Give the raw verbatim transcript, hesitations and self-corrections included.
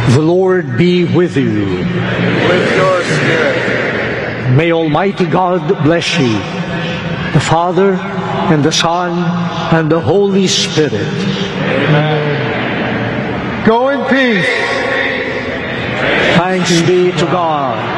The Lord be with you. With your spirit. May Almighty God bless you, the Father, and the Son, and the Holy Spirit. Amen. Go in peace. Thanks be to God.